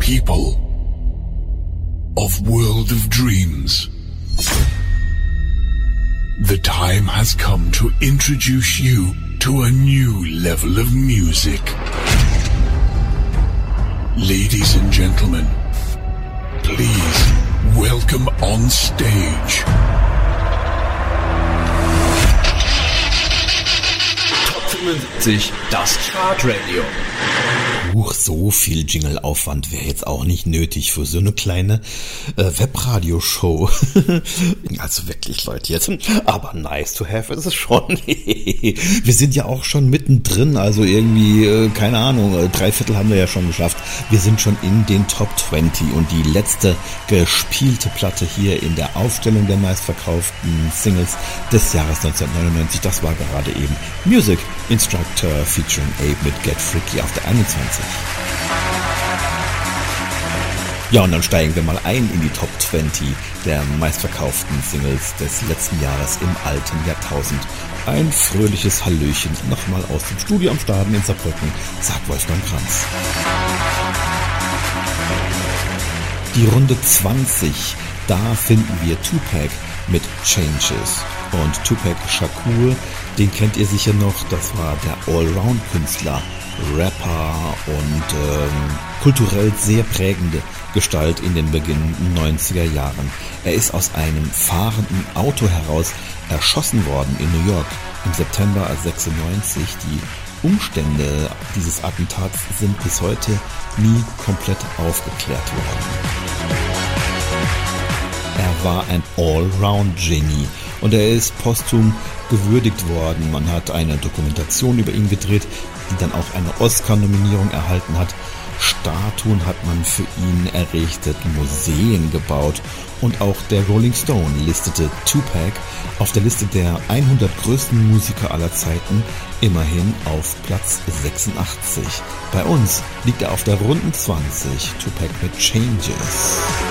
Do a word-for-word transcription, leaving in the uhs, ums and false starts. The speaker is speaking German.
people of World of Dreams. The time has come to introduce you to a new level of music. Ladies and gentlemen, please welcome on stage Top fünfundsiebzig, das Chartradio. Huch, so viel Jingle-Aufwand wäre jetzt auch nicht nötig für so eine kleine äh, Webradio-Show. Also wirklich, Leute, jetzt. Aber nice to have ist es schon. Wir sind ja auch schon mittendrin, also irgendwie, äh, keine Ahnung, drei Viertel haben wir ja schon geschafft. Wir sind schon in den Top zwanzig und die letzte gespielte Platte hier in der Aufstellung der meistverkauften Singles des Jahres neunzehnhundertneunundneunzig, das war gerade eben Music Instructor featuring Abe mit Get Freaky auf der einundzwanzig. Ja, und dann steigen wir mal ein in die Top zwanzig der meistverkauften Singles des letzten Jahres im alten Jahrtausend. Ein fröhliches Hallöchen nochmal aus dem Studio am Staden in Saarbrücken, sagt Wolfgang Kranz. Die Runde zwanzig, da finden wir Tupac mit Changes. Und Tupac Shakur, den kennt ihr sicher noch, das war der Allround-Künstler, Rapper und ähm, kulturell sehr prägende Gestalt in den beginnenden neunziger Jahren. Er ist aus einem fahrenden Auto heraus erschossen worden in New York im September sechsundneunzig. Die Umstände dieses Attentats sind bis heute nie komplett aufgeklärt worden. Er war ein Allround-Genie und er ist posthum gewürdigt worden. Man hat eine Dokumentation über ihn gedreht, die dann auch eine Oscar-Nominierung erhalten hat. Statuen hat man für ihn errichtet, Museen gebaut und auch der Rolling Stone listete Tupac auf der Liste der hundert größten Musiker aller Zeiten immerhin auf Platz sechsundachtzig. Bei uns liegt er auf der runden zwanzig, Tupac mit Changes.